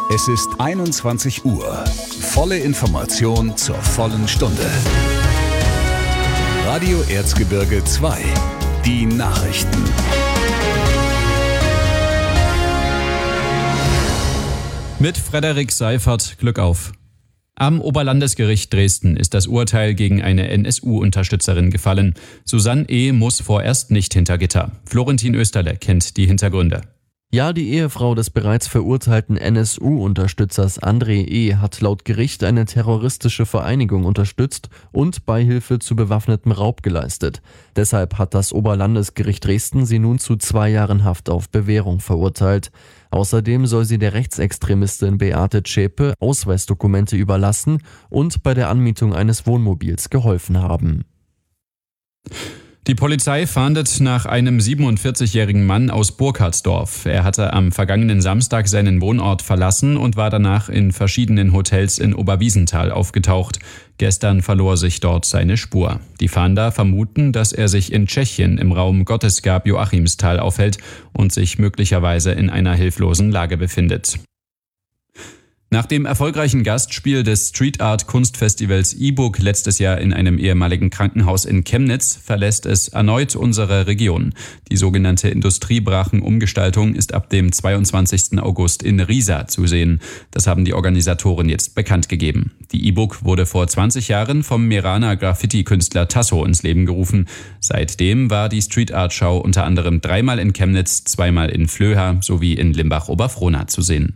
Es ist 21 Uhr. Volle Information zur vollen Stunde. Radio Erzgebirge 2. Die Nachrichten. Mit Frederik Seifert, Glück auf. Am Oberlandesgericht Dresden ist das Urteil gegen eine NSU-Unterstützerin gefallen. Susanne E. muss vorerst nicht hinter Gitter. Florentin Österle kennt die Hintergründe. Ja, die Ehefrau des bereits verurteilten NSU-Unterstützers André E. hat laut Gericht eine terroristische Vereinigung unterstützt und Beihilfe zu bewaffnetem Raub geleistet. Deshalb hat das Oberlandesgericht Dresden sie nun zu 2 Jahren Haft auf Bewährung verurteilt. Außerdem soll sie der Rechtsextremistin Beate Zschäpe Ausweisdokumente überlassen und bei der Anmietung eines Wohnmobils geholfen haben. Die Polizei fahndet nach einem 47-jährigen Mann aus Burkhardsdorf. Er hatte am vergangenen Samstag seinen Wohnort verlassen und war danach in verschiedenen Hotels in Oberwiesenthal aufgetaucht. Gestern verlor sich dort seine Spur. Die Fahnder vermuten, dass er sich in Tschechien im Raum Gottesgab-Joachimsthal aufhält und sich möglicherweise in einer hilflosen Lage befindet. Nach dem erfolgreichen Gastspiel des Street Art Kunstfestivals E-Book letztes Jahr in einem ehemaligen Krankenhaus in Chemnitz verlässt es erneut unsere Region. Die sogenannte Industriebrachen-Umgestaltung ist ab dem 22. August in Riesa zu sehen. Das haben die Organisatoren jetzt bekannt gegeben. Die E-Book wurde vor 20 Jahren vom Meraner Graffiti-Künstler Tasso ins Leben gerufen. Seitdem war die Street Art Show unter anderem 3-mal in Chemnitz, 2-mal in Flöha sowie in Limbach-Oberfrohna zu sehen.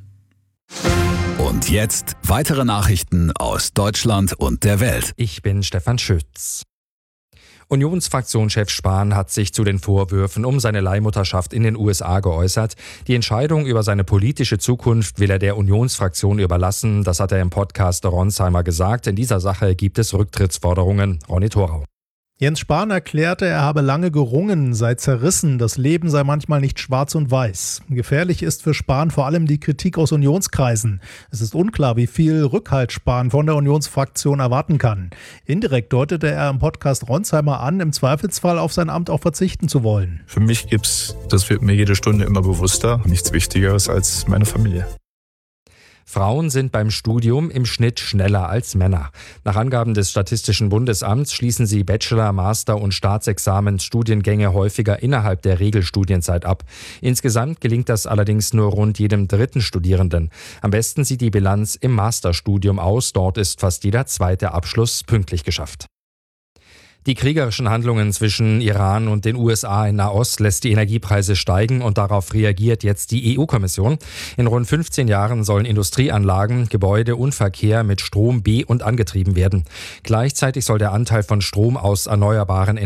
Und jetzt weitere Nachrichten aus Deutschland und der Welt. Ich bin Stefan Schütz. Unionsfraktionschef Spahn hat sich zu den Vorwürfen um seine Leihmutterschaft in den USA geäußert. Die Entscheidung über seine politische Zukunft will er der Unionsfraktion überlassen. Das hat er im Podcast Ronsheimer gesagt. In dieser Sache gibt es Rücktrittsforderungen. Ronny Thorau. Jens Spahn erklärte, er habe lange gerungen, sei zerrissen, das Leben sei manchmal nicht schwarz und weiß. Gefährlich ist für Spahn vor allem die Kritik aus Unionskreisen. Es ist unklar, wie viel Rückhalt Spahn von der Unionsfraktion erwarten kann. Indirekt deutete er im Podcast Ronsheimer an, im Zweifelsfall auf sein Amt auch verzichten zu wollen. Für mich das wird mir jede Stunde immer bewusster, nichts Wichtigeres als meine Familie. Frauen sind beim Studium im Schnitt schneller als Männer. Nach Angaben des Statistischen Bundesamts schließen sie Bachelor-, Master- und Staatsexamensstudiengänge häufiger innerhalb der Regelstudienzeit ab. Insgesamt gelingt das allerdings nur rund jedem 3. Studierenden. Am besten sieht die Bilanz im Masterstudium aus. Dort ist fast jeder 2. Abschluss pünktlich geschafft. Die kriegerischen Handlungen zwischen Iran und den USA in Nahost lässt die Energiepreise steigen und darauf reagiert jetzt die EU-Kommission. In rund 15 Jahren sollen Industrieanlagen, Gebäude und Verkehr mit Strom be- und angetrieben werden. Gleichzeitig soll der Anteil von Strom aus erneuerbaren